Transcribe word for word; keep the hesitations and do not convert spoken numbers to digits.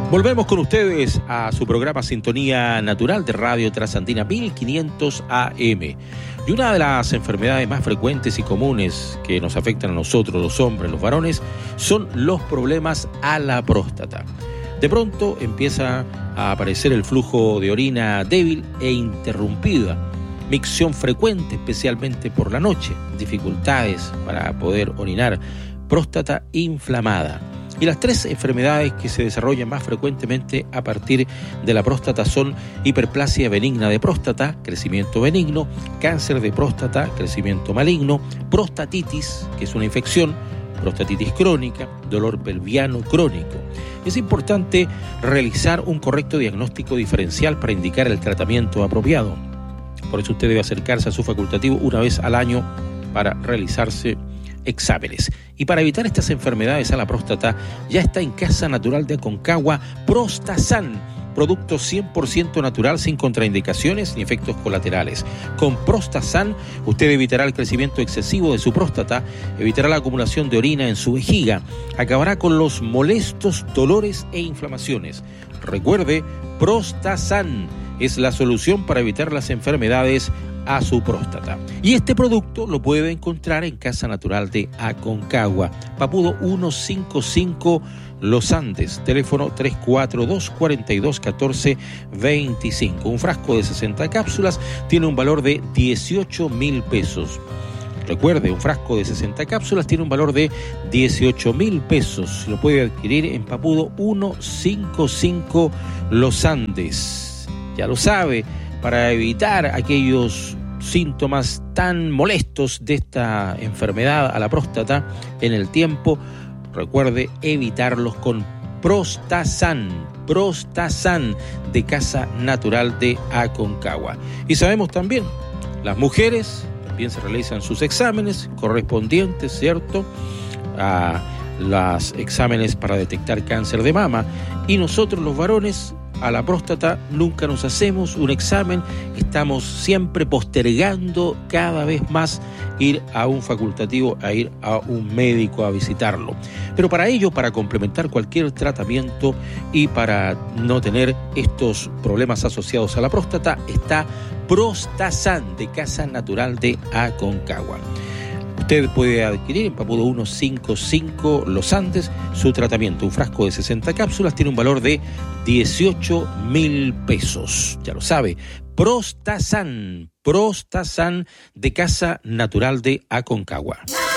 Volvemos con ustedes a su programa Sintonía Natural de Radio Trasandina mil quinientos A M. Y una de las enfermedades más frecuentes y comunes que nos afectan a nosotros, los hombres, los varones, son los problemas a la próstata. De pronto empieza a aparecer el flujo de orina débil e interrumpida, micción frecuente, especialmente por la noche, dificultades para poder orinar, próstata inflamada. Y las tres enfermedades que se desarrollan más frecuentemente a partir de la próstata son hiperplasia benigna de próstata, crecimiento benigno, cáncer de próstata, crecimiento maligno, prostatitis, que es una infección, prostatitis crónica, dolor pelviano crónico. Es importante realizar un correcto diagnóstico diferencial para indicar el tratamiento apropiado. Por eso usted debe acercarse a su facultativo una vez al año para realizarse exámenes. Y para evitar estas enfermedades a la próstata, ya está en Casa Natural de Aconcagua Prostasan, producto cien por ciento natural, sin contraindicaciones ni efectos colaterales. Con Prostasan, usted evitará el crecimiento excesivo de su próstata, evitará la acumulación de orina en su vejiga, acabará con los molestos dolores e inflamaciones. Recuerde, Prostasan es la solución para evitar las enfermedades a su próstata. Y este producto lo puede encontrar en Casa Natural de Aconcagua, Papudo ciento cincuenta y cinco Los Andes, teléfono tres cuatro dos, cuatro dos, uno cuatro dos cinco. Un frasco de sesenta cápsulas tiene un valor de dieciocho mil pesos. Recuerde, un frasco de sesenta cápsulas tiene un valor de dieciocho mil pesos. Lo puede adquirir en Papudo ciento cincuenta y cinco Los Andes. Ya lo sabe, para evitar aquellos síntomas tan molestos de esta enfermedad a la próstata en el tiempo, recuerde evitarlos con Prostasan, Prostasan de Casa Natural de Aconcagua. Y sabemos también, las mujeres también se realizan sus exámenes correspondientes, ¿cierto?, a los exámenes para detectar cáncer de mama, y nosotros los varones a la próstata nunca nos hacemos un examen, estamos siempre postergando cada vez más ir a un facultativo, a ir a un médico a visitarlo. Pero para ello, para complementar cualquier tratamiento y para no tener estos problemas asociados a la próstata, está Prostasan de Casa Natural de Aconcagua. Usted puede adquirir en Papudo ciento cincuenta y cinco Los Andes su tratamiento. Un frasco de sesenta cápsulas tiene un valor de dieciocho mil pesos. Ya lo sabe, Prostasan, Prostasan de Casa Natural de Aconcagua.